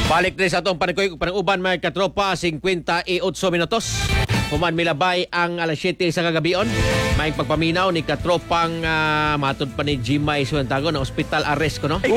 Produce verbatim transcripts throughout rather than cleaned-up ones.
Balik rin sa atong panikoy panang-uban may katropa fifty-eight minutos. Human milabay ang alas siyete sa kagabion. May pagpaminaw ni katropang uh, matod pa ni Jimay Suwantago na hospital arrest ko no.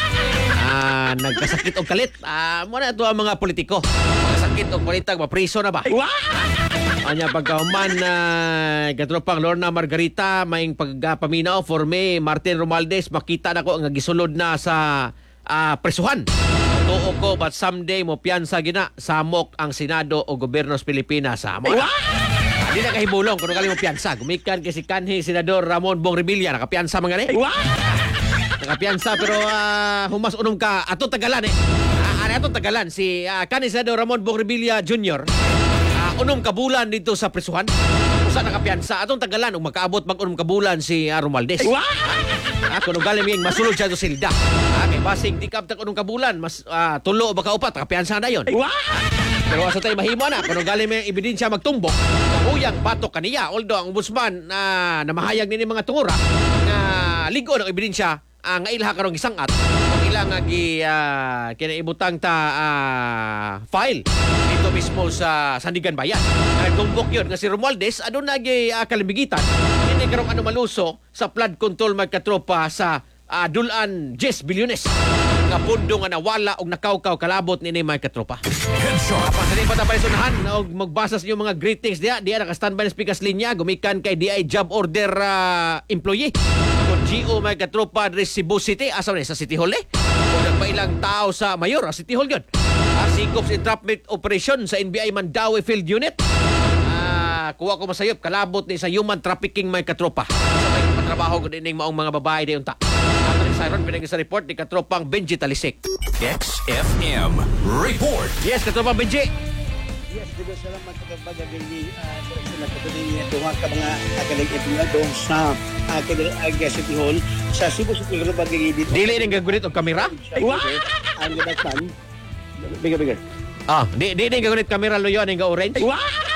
Ah, nagkasakit og kalit. Ah, mo na to ang mga politiko. Nagkasakit og balitag mapriso na ba? Anya pagkahuman na uh, katropang Lorna Margarita may pagpaminaw for me Martin Romualdez makita nako nga gisulod na sa uh, presuhan. Tuo ko but someday mo piyansa gina samok ang Senado o gobyerno sa Pilipinas sa mo. Di na kahibulong kung gali mo piyansa. Gumikan kay si kanhi Senador Ramon Bong Revilla nakapiyansa mga ni. Nakapiyansa pero uh, humas unom ka ato tagalan eh. Uh, ato tagalan si uh, kanhi Senador Ramon Bong Revilla Junior Uh, unom ka bulan dito sa presuhan. Usa nakapiyansa atong tagalan ug makaabot mag unom ka bulan si uh, Romualdez. Ah, kung galing yung masulod siya sa silda. Ah, kay basing di ka unong kabulan, mas ah, tulo o baka upat, kapiyansa na yun. Pero asa tayo mahimo na, kung galing yung ebidensya magtumbok, uyang batok kaniya. Although ang ombudsman na uh, namahayag nini mga tungura, na uh, ligo ng ebidensya, uh, nga ilha karong isangat, kung ilang nga gi, uh, kinaibutang ta uh, file dito mismo sa Sandigan Bayan. Nagtumbok yun, nga si Romualdez, ano na gi uh, kalimbigitan, hindi karong ano maluso sa flood control magkatropa sa uh, Dulan Jess Bilyones. Nga pundo nga nawala og nakawkaw kalabot ni ni magkatropa. Kapag sa pa tapay sunahan, og magbasa sa mga greetings diya, diya naka-standby na speakers linya, gumikan kay D I job order uh, employee. Kung G O magkatropa dres Cebu City, asa ni sa City Hall eh. Kung nagpailang tao sa Mayor, sa City Hall yun. Sikop sa entrapment operation sa N B I Mandawi Field Unit. Ah, kuha ko masayop kalabot ni sa human trafficking may katropa. Sa may patrabaho ko din maong mga babae di unta. Ato ni Siron pinagi sa report ni katropang Benji Talisik. X F M report. Yes, katropang Benji. Yes, diba salamat sa pagbagal ni sa sila katuloy niya duha ka mga akalig empleyado sa akalig City Hall sa Cebu City Hall pagiging dito. Dili ning gagunit og kamera? Ang gabatan. Bigger, bigger. Ah, di di ning gagunit kamera loyo ning ga orange.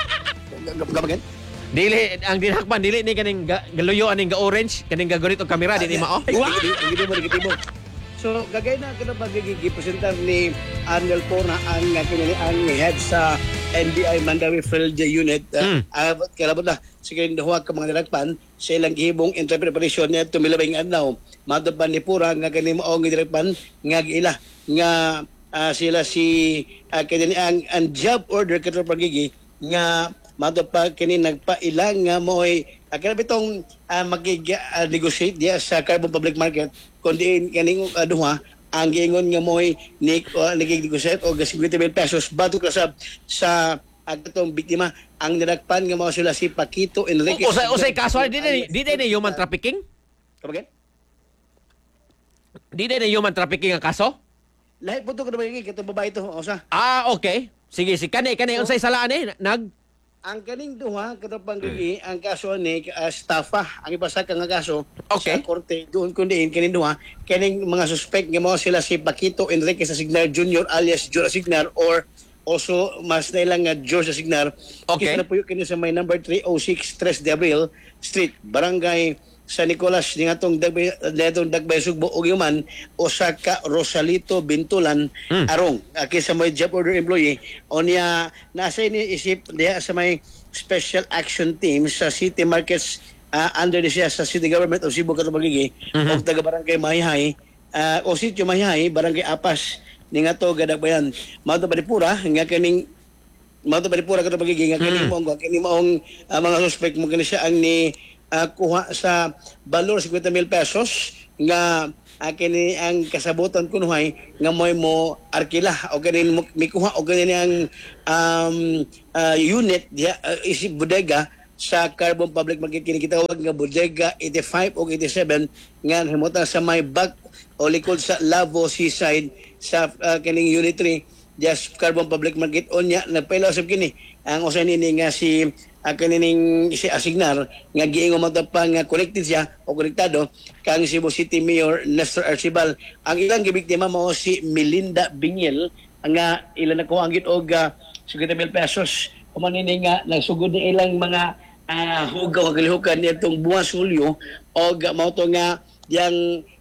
Gabagan? Dili ang dinhakman dili ni kaning galuyo aning ga orange kaning gagunit og kamera di ni mao. Hindi mo negatibo. So, gagay na ka na magigipresentar ni Arnel Pona ang kinili ang head sa N B I Mandawi Field Unit. Uh, mm. uh, Kalabot na, sige nahuwag ka mga nilagpan sa ilang gihibong interpretation niya tumilabing adlaw. Madaban ni Pura nga kanimo ang nilagpan nga giila nga uh, sila si uh, kinili ang, ang job order katong pagigi nga madapa kini nagpailang nga mo'y akira bitong uh, mag-negotiate uh, diya sa carbon public market kundi kaning uh, duha ang giingon nga mo'y ni uh, nag-negotiate o fifty mil pesos batok na sa sa atong biktima ang nilagpan nga mao sila si Paquito Enriquez. O, o, usay kaso di di di di human trafficking? Kapag Di di human trafficking ang kaso? Lahat po ito ka naman itong babae ito. Osa. Ah, okay. Sige, si kani kani unsay salaan eh nag ang kaning duha katapang gigi ang kaso ni uh, staffa ang ipasa ka nga kaso okay. Sa korte doon kundi kaning duha kaning mga suspect nga mao sila si Paquito Enriquez Asignar Junior alias Jor Asignar or also mas nailang nga George Asignar. Okay. Kisa na po kini sa may number three oh six Tres de Abril Street, Barangay San Nicolas ning atong Dagbay datong Dagbay Sugbo ug yuman usa ka Rosalito Bintulan mm. arong aki sa may job order employee onya nasa ni isip diha sa may special action team sa City Markets uh, under the siya sa City Government of Cebu katong pagigi mm-hmm. og taga Barangay Mahihay uh, o sitio Mahihay Barangay Apas ning ato Gadagbayan mao ta Balipura nga kaning mao ta Balipura katong pagigi nga kaning mo ang kaning maong uh, mga suspect mo kini siya ang ni Uh, kuha sa balor fifty mil pesos nga uh, kini ang kasabutan kunuhay nga moy mo arkila o ganin mo mikuha o ganin ang um, uh, unit diya uh, isip bodega sa carbon public market kini kitawag nga bodega eighty-five o eighty-seven nga himutan sa may back o likod sa Lavo Seaside sa uh, kining unit three just carbon public market onya nagpailaw sab kini ang usa nini nga si uh, kanining si Asignar nga giingon man pa nga connected siya o konektado kang Cebu City Mayor Nestor Arcibal. Ang ilang gibiktima mao si Melinda Biniel nga ilan nakuha ang og uh, fifty mil pesos kumanini nga nagsugod ni ilang mga uh, hugaw kalihukan nitong buwan Hulyo og uh, mao to nga yang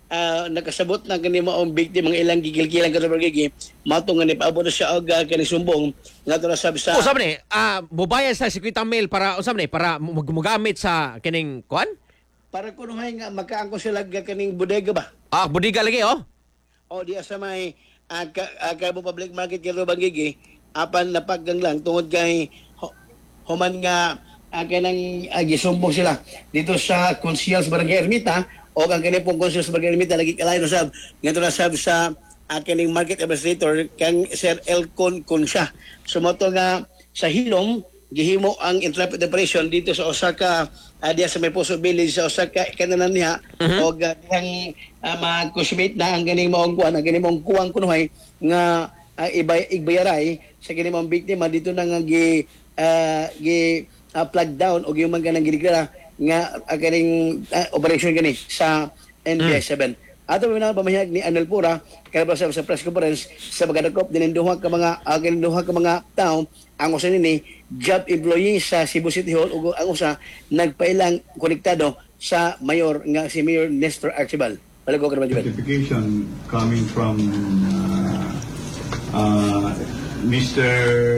ah, nakasabot na kani maong biktima mga ilang gigil-gilang kato gigi matong nga ni paabot na siya og ah, kani sumbong nga to na sabi sa Usab ni, ah mubayad sa fifty mil para usab ni para mag- mugamit sa kining kuan? para kunuhay nga magkaangko sila ga kaning bodega ba. Ah, budiga lagi oh. O diya sa may uh, ka, uh, Carbo Public Market kay Rubang Gigi apan napaggang lang tungod kay hu- human nga uh, kanang uh, gisumbong sila dito sa Consils Barangay Ermita o ang kanang pong Consils Barangay Ermita lagi kalay na sab nga na sab sa uh, kaning market administrator kang Sir Elcon Consya sumoto nga sa hilom gihimo ang interrupt operation dito sa Osaka uh, diya sa may Puso Village sa Osaka kananan niya Mhm. o ang uh, mag-consummate na ang ganing maong kuwan ang ganing maong kuwang kunuhay nga uh, ibay, igbayaray sa ganing maong biktima dito na nga gi uh, gi uh, plug down o yung mga ganang gidigara nga uh, ganing uh, operation gani sa N B I seven. Ato mo na pamahayag ni Anel Pura kaya sa, sa press conference sa pagkadakop dininduha ka mga uh, dininduha ka mga tao ang usa nini job employee sa Cebu City Hall ug ang usa nagpailang konektado sa mayor nga si Mayor Nestor Archibald. Palago ka naman Jibel. Certification coming from uh, uh, Mister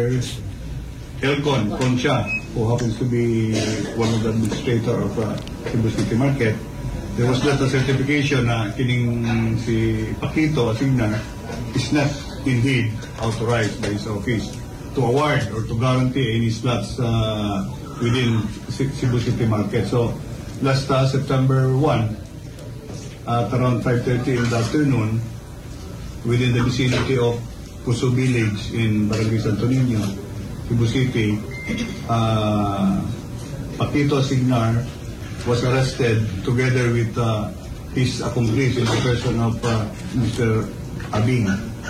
Elcon Concha, who happens to be one of the administrator of uh, Cebu City Market. There was not a certification na kining si Paquito Asignar is not indeed authorized by his office to award or to guarantee any slots uh, within Ce- Cebu City Market. So last uh, September first, at around five thirty in the afternoon, within the vicinity of Puso Village in Barangay Santo Niño, Cebu City, uh, Paquito Asignar was arrested together with uh, his accomplice in the person of uh, Mister Abing.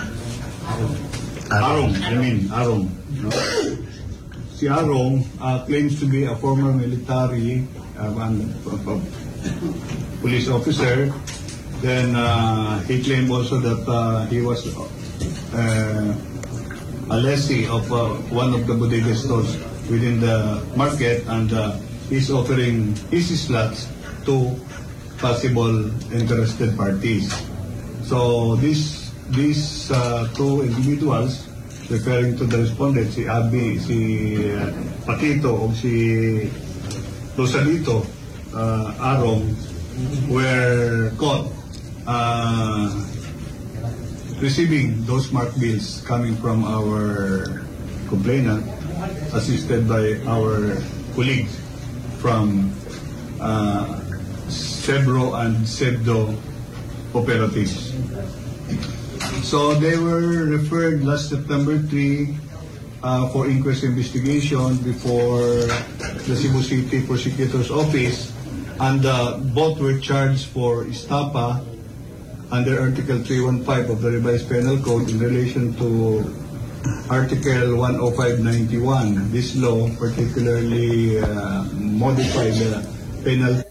Arong, I mean, Arong. No? Si Arong uh, claims to be a former military uh, man, uh, uh, police officer. Then uh, he claimed also that uh, he was uh, a lessee of uh, one of the bodega stores within the market, and uh, he's offering his slots to possible interested parties. So this these uh, two individuals, referring to the respondent, si Abi, si uh, Paquito o si Rosalito uh, Arong, were caught uh, receiving those marked bills coming from our complainant, assisted by our colleagues from uh, Sebro and Sebdo operatives. So they were referred last September third uh, for inquest investigation before the Cebu City Prosecutor's Office, and uh, both were charged for estafa under Article three fifteen of the Revised Penal Code in relation to Article one oh five ninety-one. This law particularly uh, modified the penal.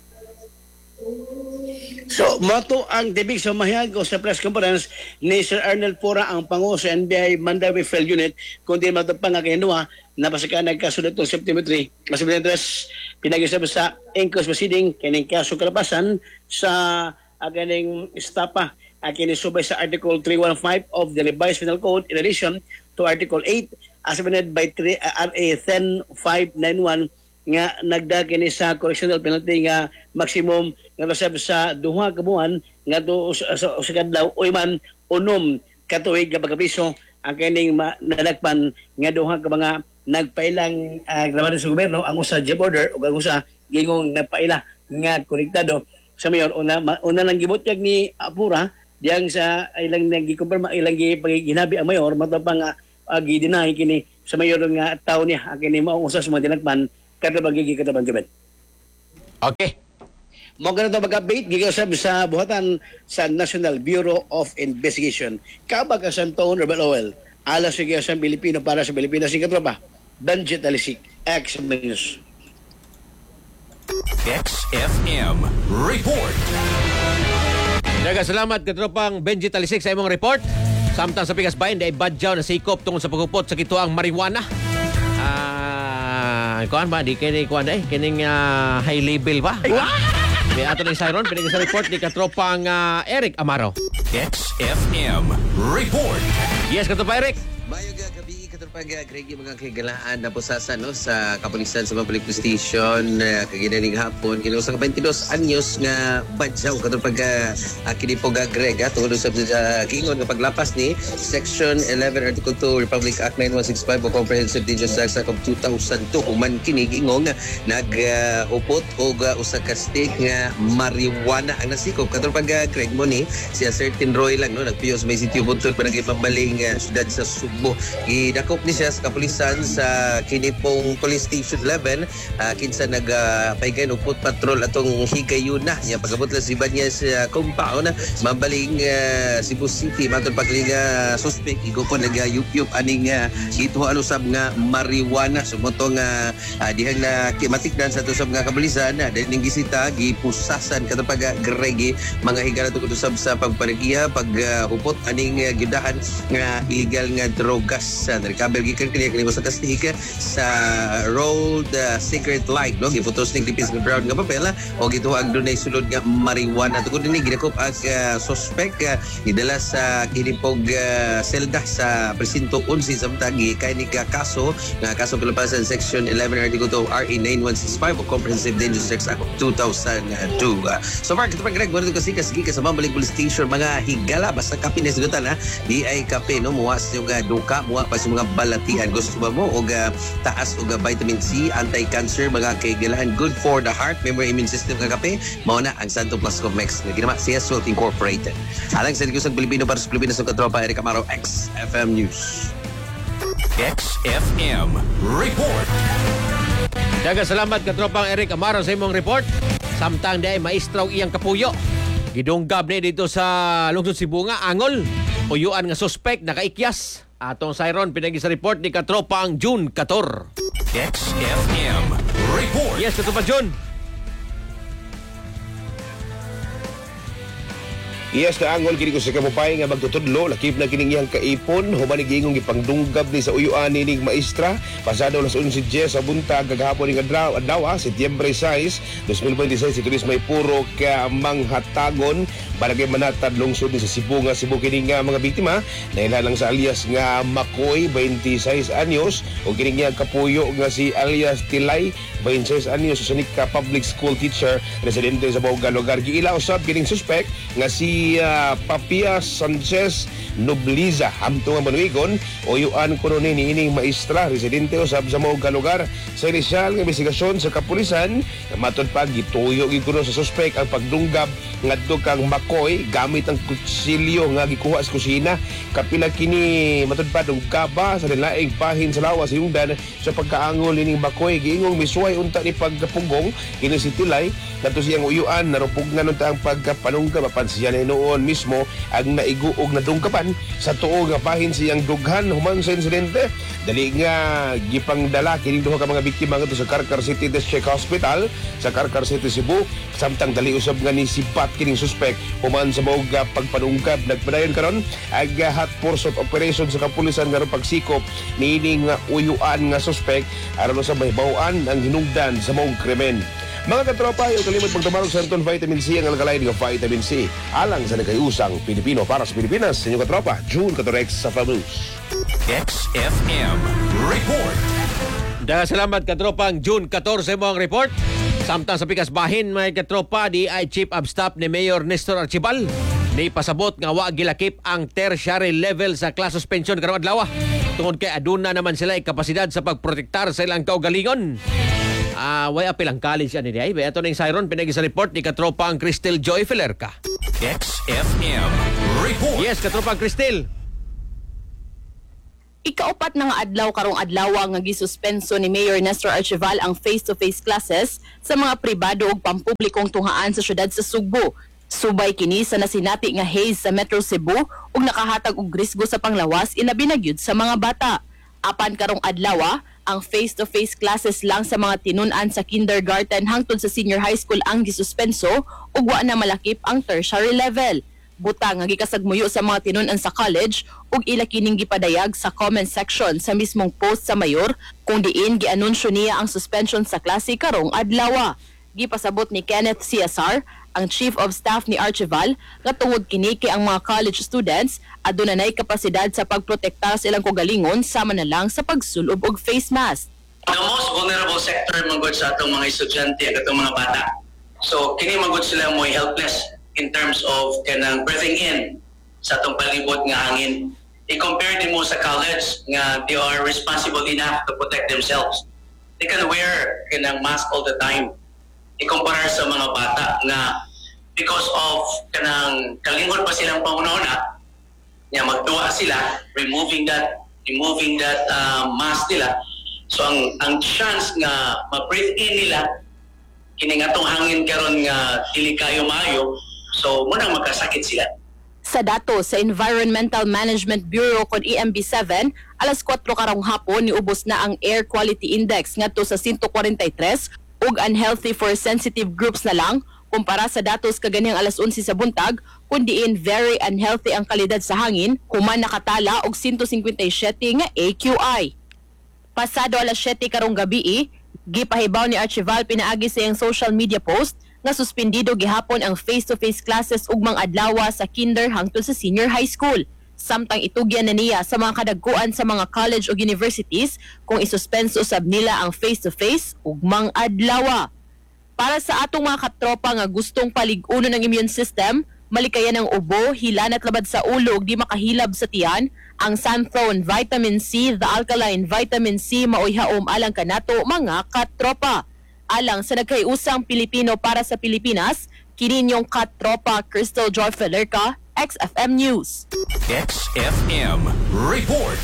So, moto ang debig sa mahayag o sa press conference ni Sir Arnel Pora, ang pangulo sa N B I Mandawi Field Unit, kundi matapang ang kinuha na pasaka nagkasunod itong September third. Mas pinag-address, pinag-isap sa inquest proceeding, kining kaso kalapasan sa aganing estapa, akin isubay sa Article three fifteen of the Revised Penal Code in addition to Article eight as amended by R A ten five ninety-one nga nagda kini sa correctional penalty nga maximum nga basab sa duha ka buwan nga do sa, sa, sa kadlaw o man unom ka tuig nga pagkapiso ang kining nadagpan nga duha ka mga nagpailang uh, grabahan sa gobyerno ang usa job order ug ang usa gingong nagpaila nga konektado sa mayor. Una, una lang gibutyag ni Apura diyang sa ilang nagikumpirma ilang ginabi ang mayor matapang nga uh, gidinay kini sa mayor nga tawo niya ang kini maong usa sa mga dinagpan kada bagigi katabang gabi. Okay. Mo ganito mag-update gigasab sa buhatan sa National Bureau of Investigation. Kabag ka Santon Rebel Oil. Alas sige sa Pilipino para sa Pilipinas sing katropa. Benji Talisik, X News. X F M Report. Daga salamat katropang Benji Talisik sa imong report. Samtang sa Pikas Bayan, dahil badyaw na sikop tungkol sa pagkupot sa kituang marijuana. Ah, kuan ba? Di kini kuan eh. Kining uh, high level ba? May ato ng Siron, pinigil sa report ni katropang uh, Eric Amaro. X F M Report. Yes, katropa Eric. Mayong gabi, katropang Greg, yung mga kagalaan na pusasan no, sa kapulisan sa mga police station uh, kaginaning hapon. Kino sa twenty-dos anyos nga badyaw katropang uh, kinipog Greg ha, tungkol sa uh, kingon nga paglapas ni Section eleven Article two Republic Act nine one six five o Comprehensive Dangerous Acts Act of two thousand two. Human kini ingong nag-upot uh, o uh, usa ka stick nga marijuana ang nasikop katropang uh, Greg mo ni si Certain Roy lang no, nagpiyos may sitio buntod pa nagipambaling uh, syudad sa Subo. Gidakop ni siya sa kapulisan sa kinipong police station eleven uh, kinsa nagpaigay uh, upot patrol atong higayuna niya pagabot lang si Banya sa compound mabaling uh, Cebu City matod pagling uh, suspect igo po nag-yup-yup aning uh, ito ano sab nga marijuana sumotong uh, uh, dihang na kimatikdan sa tusab nga kapulisan uh, dahil ning gisita gipusasan katapag uh, Gregi mga higala tungkol usab sa pagpanagiya pag uh, upot aning uh, gidahan nga illegal nga drogas sa uh, recover gikan kini kini sa kastig sa road uh, secret light no giputos ning lipis nga brown nga papel o gituhag dunay sulod nga marijuana tungod ni gidakop ang uh, suspect uh, idala sa kinipog uh, selda sa presinto eleven samtang kay ni kaso nga kaso palapasan section eleven article two R A nine one six five o Comprehensive Dangerous Acts Act of two thousand two. Uh, so far katapag Greg mo kasi kasi ka sa Mambalik Police Station mga higala basta kape na sigutan ha di ay kape no muwas yung uh, duka muwa pa sa mga balatihan gusto ba mo o uh, taas o uh, vitamin C anti-cancer mga kaigalahan good for the heart memory immune system nga kape mao na ang Santo Plus Comex nga ginama siya Salt Incorporated alang sa Ligusang Pilipino para sa Pilipinas ng katropa Eric Amaro X F M News. X F M Report. Daga salamat katropang Eric Amaro sa imong report. Samtang di ay maestraw iyang kapuyo. Gidunggab ni dito sa lungsod Cebu nga angol. Uyuan nga suspect nakaikyas. Atong Siron pinagi sa report ni katropang June fourteen. X F M Report. Yes, katropang June. Iyas na angol kini ko sa kamupay nga magtutudlo lakip na kining iyang kaipon human ni gingong ipangdunggab ni sa uyuan ning maestra pasado las eleven sa buntag gagahapon ning adlaw adlaw Setyembre six, twenty twenty-six si turis may puro ka manghatagon barangay Manatad lungsod ni sa Cebu nga Cebu kini nga mga biktima nailhalang sa alias nga Makoy twenty-six anyos o kini nga kapuyo nga si alias Tilay twenty-six anyos usanik ka public school teacher residente sa Bauga lugar giila usab kining suspect nga si uh, Papia Sanchez Nobliza hamtong nga manuigon o yuan kuno ni ining maestra residente usab sa Bauga lugar sa inisyal nga investigasyon sa kapulisan matod pa gituyo gid kuno sa suspect ang pagdunggab ngadto kang Makoy gamit ang kutsilyo nga gikuha sa kusina kapila kini matod pa dungkaba sa laing pahin sa lawas hingdan sa pagkaangol ining Makoy giingong misuway unta ni pagpugong kini si Tilay kadto siyang uyuan narupugnan unta ang pagkapanungkab apan siya na noon mismo ang naiguog na dungkapan sa tuo nga pahin siyang dughan human sa insidente dali nga gipangdala kining duha ka mga biktima ngadto sa Carcar City District Hospital sa Carcar City Cebu samtang dali usab nga ni sipat kining suspect human sa mao nga pagpanungkab nagpadayon karon ang hot pursuit operation sa kapulisan nga pagsikop niining uyuan nga suspect aron sa mahibaw-an ang hinungdan sa mao krimen. Mga katropa, yung kalimot pagtumarog sa Anton Vitamin C ang alkalay ng Vitamin C alang sa nagayusang Pilipino para sa Pilipinas. Sa inyong katropa, June fourteen sa Famus. X F M Report. Daga salamat katropang June fourteen sa imong report. Samtang sa pikas bahin may katropa di ay Chief of Staff ni Mayor Nestor Archibal ni pasabot nga wa gilakip ang tertiary level sa class suspension karong adlaw. Tungod kay aduna naman sila ay kapasidad sa pagprotektar sa ilang kaugalingon. Ah, uh, way apil ang college ani day. Beto ning Siron pinagi sa report ni katropang Cristel Joy Felerca. X F M Report. Yes, katropang Cristel. Ikaupat na nga adlaw karong adlaw nga gisuspenso ni Mayor Nestor Archival ang face-to-face classes sa mga pribado ug pampublikong tunghaan sa syudad sa Sugbo. Subay kini sa nasinati nga haze sa Metro Cebu ug nakahatag og risgo sa panglawas ilabi na gyud sa mga bata. Apan karong adlaw ang face-to-face classes lang sa mga tinun-an sa kindergarten hangtod sa senior high school ang gisuspenso ug wa na malakip ang tertiary level. Buta nga gikasagmuyo sa mga tinun-an sa college ug ila kining gipadayag sa comment section sa mismong post sa mayor kung diin gianunsyo niya ang suspension sa klase karong adlaw. Gipasabot ni Kenneth C S R, ang Chief of Staff ni Archival, nga tungod kini kay ang mga college students aduna nay kapasidad sa pagprotektar sa ilang kaugalingon sama na lang sa pagsulob og face mask. The most vulnerable sector magod sa atong mga estudyante at atong mga bata. So kini magod sila mo helpless in terms of kanang breathing in sa atong palibot nga hangin. I-compare din mo sa college nga they are responsible enough to protect themselves. They can wear kanang mask all the time. I-compare sa mga bata nga because of kanang kalingon pa silang pangunahuna nga magduwa sila removing that removing that uh, mask nila. So ang ang chance nga ma-breathe in nila kini nga tong hangin karon nga dili kayo maayo, so muna magkasakit sila. Sa dato sa Environmental Management Bureau kon E M B seven, alas kwatro karong hapon niubos na ang Air Quality Index ngadto sa one forty-three ug unhealthy for sensitive groups na lang kumpara sa datos kaganihang alas eleven sa buntag, kundiin very unhealthy ang kalidad sa hangin, human nakatala og one fifty-seven nga A Q I. Pasado alas siyete karong gabi, gipahibaw ni Archival pinaagi sa iyang social media post nga suspendido gihapon ang face-to-face classes ug mga adlaw sa kinder hangtod sa senior high school. Samtang itugyan na niya sa mga kadagkuan sa mga college ug universities kung isuspenso sab nila ang face-to-face ug mga adlaw. Para sa atong mga katropa nga gustong palig-uno ng immune system, malikayan ang ubo, hilan at labad sa ulo ug di makahilab sa tiyan, ang Santhrone Vitamin C, the Alkaline Vitamin C maoy haom alang kanato mga katropa. Alang sa nagkayusang Pilipino para sa Pilipinas, kininyong katropa Crystal Joy Felerca, X F M News. X F M Report.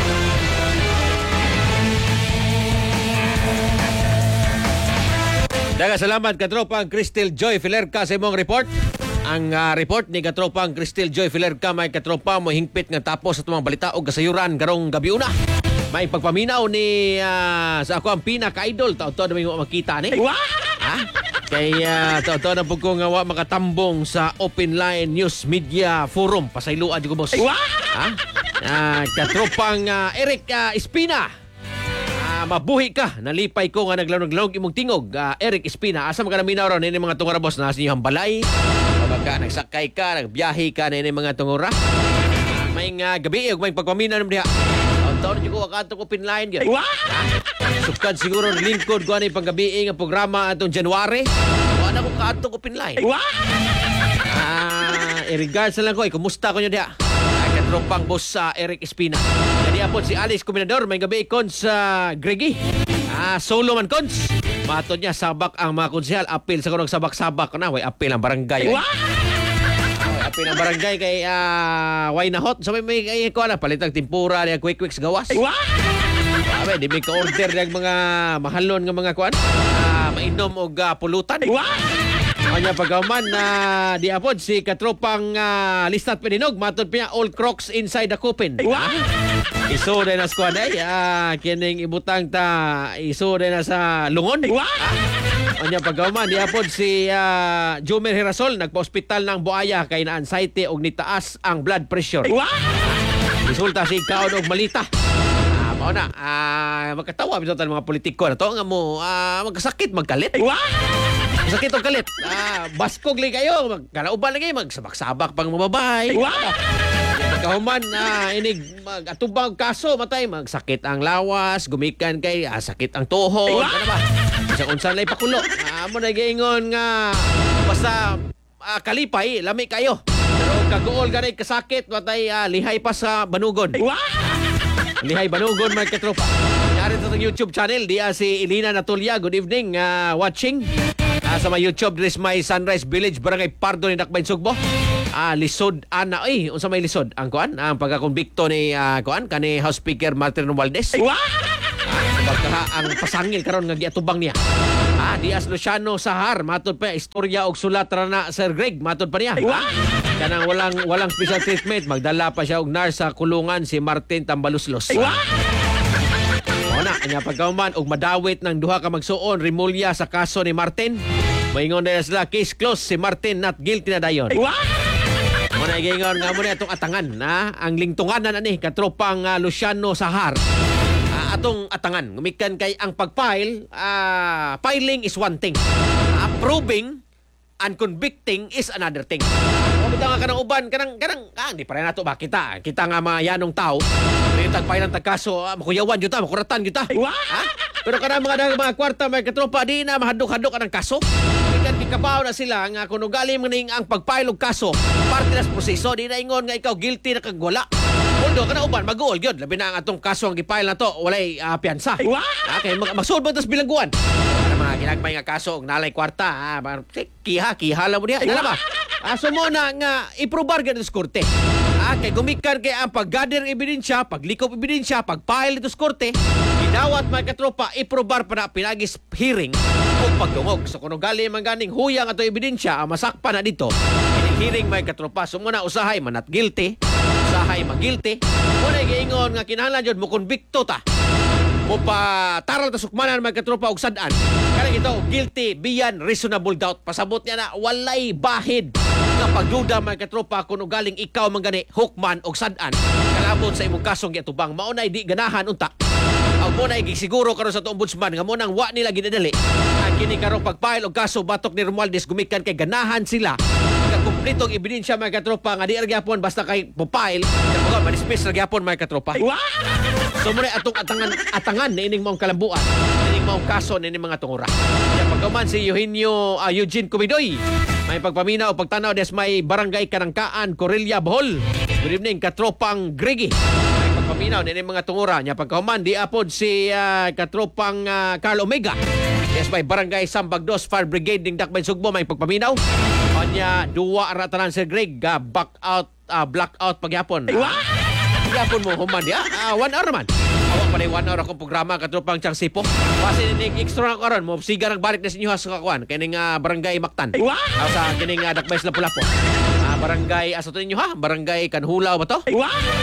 Daga salamat katropang Crystal Joy Felerca sa imong report. Ang uh, report ni katropang Crystal Joy Felerca may katropa mo hingpit nga tapos sa mga balita o kasayuran karong gabi una. May pagpaminaw ni uh, sa ako ang pinaka-idol taon-taon na may makita ni. Ha? Kay uh, taon-taon na po ko nga wa makatambong sa Open Line News Media Forum. Pasayloan di ko boss. Ha? Uh, katropang uh, Eric uh, Espina. Uh, mabuhi ka. Nalipay ko nga naglanog-lanog imong tingog. Uh, Eric Espina. Asa magkanaminaw ron ni mga tungora boss na sa inyong balay. Kapag nagsakay ka, nagbiyahe ka na ni mga tungora. May uh, gabi, may pagpaminaw naman diha. Taon niyo ko akato ko pinline gyud. Sukad siguro lingkod ko ani panggabi nga programa atong January. Wala ko kaato ko pinline. Ah, i-regards na lang ko, eh, kumusta ko niyo diha? Katropang boss sa uh, Eric Espina. Kadi apod si Alice Combinador may gabi kon sa Greggy. Ah, solo man kons. Matod niya sabak ang mga konsehal, apil sa kunong sabak-sabak na, way apil ang barangay. Apil ang barangay kay uh, why na hot. So may may kay ko na palitang tempura niya quick quick gawas. Abe, di may ka-order ng mga mahalon nga mga kuan. Uh, mainom og uh, pulutan. Kanya pagkaman na uh, di apod si katropang uh, Listat Pedinog matod pa niya all crocs inside the coupon. Iso din na squad ay uh, kining ibutang ta iso din na sa lungon. Kanya pagkaman di apod si uh, Jomer Hirasol nagpa-hospital ng Buaya kay na anxiety og nitaas ang blood pressure. Resulta si kaon og malita. Ah, mao na ah, magkatawa bisan mga politiko na to nga mo ah, magkasakit magkalit. Sakit og kalit. Ah, baskog li kayo. Magkanauban lagi magsabak-sabak pang mababay. Kahuman na ah, inig mag-atubang kaso matay magsakit ang lawas, gumikan kay ah, sakit ang tuhod. Ano ba? Sa unsan lay pakulo. Ah, mo na giingon nga basta ah, kalipay lami kayo. Pero kagool ganay kasakit matay ah, lihay pa sa banugon. Lihay banugon mga katropa. Yari sa YouTube channel di ah, si Elina Natulia. Good evening uh, watching. Uh, sa my YouTube, this my Sunrise Village, Barangay Pardo ni Dakbayn Sugbo. Ah, lisod ana ay unsa may lisod ang kuan ang pagkakonbikto ni uh, kuan kani House Speaker Martin Romualdez. Ah, baka ang pasangil karon nga giatubang niya. Ah, Diaz Luciano Sahar matod pa istorya og sulat ra na Sir Greg matod pa niya. Ah, kanang walang walang special treatment magdala pa siya og nurse sa kulungan si Martin Tambaluslos. Ah, na kanya pagkauman og madawit ng duha ka magsuon rimulya sa kaso ni Martin. Moingon na sila case closed si Martin not guilty na dayon. Mo na gingon nga mo na atong atangan na ang lingtunganan ani katropang uh, Luciano Sahar. Uh, atong atangan gumikan kay ang pagfile uh, filing is one thing. Uh, proving and convicting is another thing. O bitaw nga kanang uban, kanang kanang ah, di pa rin nato ba kita. Kita nga mga yanong tao. May tagpay ng tagkaso, ah, makuyawan jud ta, makuratan jud ta. Ha? Pero kanang mga daghang mga kwarta may katropa di na mahadok-hadok anang kaso. Ikan gikabaw na sila nga kuno gali man ning ang pagfile og kaso, parte na sa proseso, di na ingon nga ikaw guilty na kag wala. Although kana uban mag-uol gyud labi na ang atong kaso ang gipile na to walay uh, piyansa. Okay, mag magsud tas bilangguan. Para mga ginagmay nga kaso og nalay kwarta, ah, kiha kiha lang mo diha. Dala ba? Aso mo na nga iprobar gyud sa korte. Ah, kay gumikan kay ang pag-gather ebidensya, paglikop ebidensya, pag-file dito sa korte, gidawat mga katropa iprobar para pinagis hearing o pagdungog. So kung gali man ganing huyang ato ebidensya, ang masakpan na dito, hearing mga katropa. So muna usahay man not guilty, usahay mag-guilty. Muna giingon nga kinahanglan jud mo konbikto ta. Mo pa taral ta sukmanan mga katropa og sad-an. Kanang ito guilty beyond reasonable doubt. Pasabot niya na walay bahid nga pagduda mga katropa kuno galing ikaw man gani hukman og sad-an. Kalabot sa imong kasong giatubang mao na di ganahan unta. Ang mo na gisiguro karon sa tuong ombudsman nga mo nang wa nila ginadali. Ang kini karong pagfile og kaso batok ni Romualdez gumikan kay ganahan sila nga kumpletong ebidensya mga katropa nga di ra gyapon basta kay popile nga ma-dismiss ra gyapon mga katropa. So muna atong atangan atangan ni ining maong kalambuan, ining maong kaso ni ining mga tungura. Kaya pagkaman si Eugenio uh, Eugene Cumidoy, may pagpaminaw o pagtanaw des may barangay Kanangkaan, Corilla, Bohol. Good evening, katropang Gregi. May pagpaminaw ni ining mga tungura. Nya pagkaman di apod si uh, katropang uh, Carl Omega. Yes, may barangay Sambagdos Fire Brigade ding Dakbayn Sugbo may pagpaminaw. Kanya duwa ra tanan si Greg uh, back out uh, blackout pagyapon. Uh, Yapon mo human dia. Ah, one hour man. Awak pa one hour akong programa katropang Chang Sipo. Base ni extra na karon mo siga nagbalik na sa inyo sa kakuan kining uh, barangay Mactan. Aw sa kining uh, Dakbays Lapu-Lapu. Ah, barangay aso to ninyo ha? Barangay Kanhulaw ba to?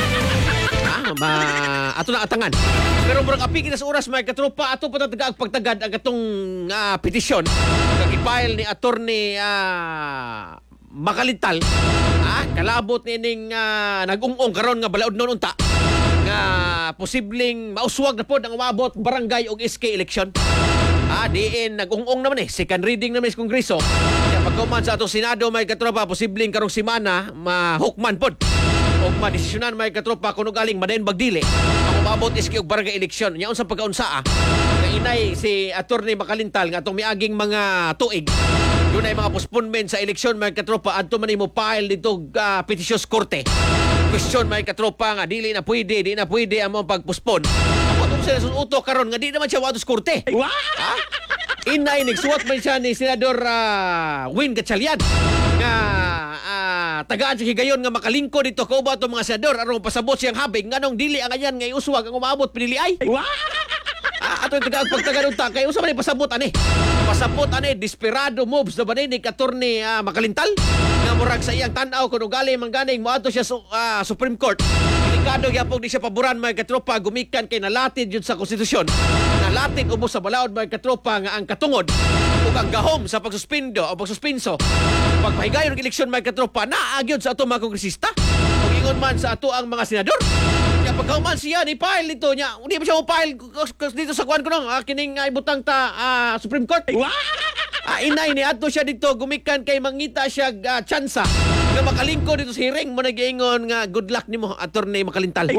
Ah, ma ato na atangan. Pero murag apiki na sa oras may katropa ato pa tagag pagtagad ang atong uh, petisyon kag i-file ni attorney uh, Makalintal. Ah, kalabot nining uh, nag-ung-ung karon nga balaod noon unta nga posibleng mauswag na pod ang umabot barangay og S K election. Ah, diin nag-ung-ung naman eh second reading naman sa Kongreso. Kaya pagkuman sa atong Senado may katropa posibleng karong semana mahukman pod og madesisyonan may katropa kuno galing madayon bagdili ang umabot S K og barangay election. Nya unsa pagkaunsaa nga inay si attorney Makalintal nga atong miaging mga tuig doon ay mga postponement sa eleksyon mga katropa adto man imo file dito uh, petisyon sa korte. Question mga katropa nga dili na pwede, di na pwede ang mga pagpospon. Ako itong sila susuto karon nga di naman siya wato sa korte. Ha? Inay nagsuwat man siya ni Senador uh, Win Gatchalian nga uh, tagaan sa higayon nga makalingko dito kauba itong mga senador aron pasabot siyang habig nganong dili ang ayan nga iuswag ang umabot pinili ay. Ah, ato yung tagaag pagtaganong ta kay usa man pasabot ani. Pasabot ani desperado moves na banin ni attorney uh, Makalintal nga murag sa iyang tan-aw kuno gali mangganing moadto siya sa uh, Supreme Court. Delikado gyapon di siya paboran mga katropa gumikan kay nalatid jud sa konstitusyon. Nalatid ubos sa balaod mga katropa nga ang katungod ug ang gahom sa pagsuspendo o pagsuspenso pagpahigayon ng eleksyon mga katropa naagyod sa ato mga kongresista ug ingon man sa ato ang mga senador. Kaya pagkauman siya ni file dito niya hindi pa siya mo file dito sa kuan ko nung uh, kining uh, ibutang ta uh, Supreme Court. Ah, inay ni adto siya dito gumikan kay mangita siya uh, tsansa nga makalingko dito sa hearing mo nagiingon nga good luck nimo attorney Makalintal.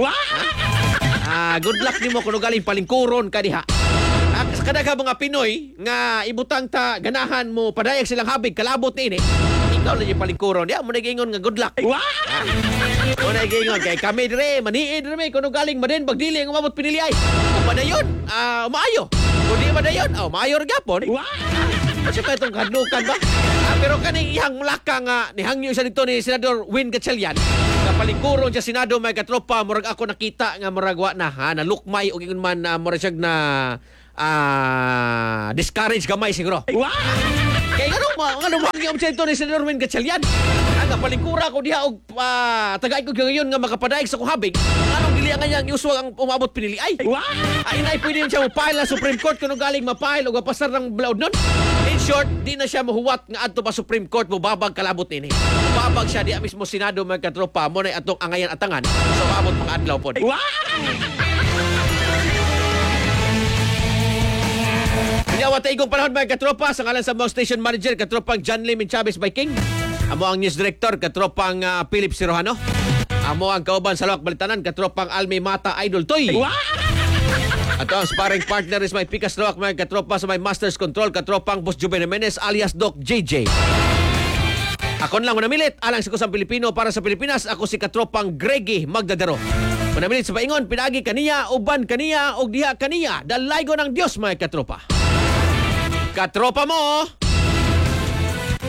Ah, good luck nimo kuno galing palingkuron ka diha. Ah, sa kadagha mga Pinoy nga ibutang ta ganahan mo padayag silang habig kalabot ni ini. Ikaw lang yung palingkuron. Diya, mo nag-ingon nga good luck. Ah, mo nag-ingon kay kami dire maniid dire kuno galing madin bagdili ang umabot pinili ay. Kung padayon, ah, umaayo. Kung di padayon, oh, maayo ra gyapon. Kasi pa itong kadlukan ba? Ah, pero kaning iyang laka nga nihangyo siya dito ni Senador Win Gatchalian. Kapalingkuron siya Senado may katropa murag ako nakita nga murag wa na ha nalukmay og ingon man uh, murag siya na ah, discourage gamay siguro. Kaya nga nung mga lumangyo siya dito ni Senador Win Gatchalian. Ang palingkura ko diha og uh, tagay ko ngayon nga makapadaig sa kong habig. Anong dili nga niyang iuswag ang umabot pinili ay? Ay inay pwede siya mo-file sa Supreme Court kuno galing ma-file og pasar ng balaod nun. In short, di na siya mahuwat nga adto pa Supreme Court mo babag kalabot nini. Babag siya di mismo Senado mga katropa mo na atong angayan atangan so maabot mga adlaw pod. Inyawa taigong panahon mga katropa sa ngalan sa mga station manager katropang John Lim Chavez by King. Amo ang news director katropang uh, Philip Sirojano. Amo ang kauban sa Lawak Balitanan katropang Almi Mata Idol Toy. Ato ang sparring partner is may Pikas Lawak mga katropa sa may Masters Control katropang Boss Juben Jimenez alias Doc J J. Ako lang manamilit alang sa kusang Pilipino para sa Pilipinas. Ako si katropang Greggy Magdadaro. Manamilit sa paingon pinagi kaniya uban kaniya og diha kaniya dalaygo ng Dios mga katropa. Katropa mo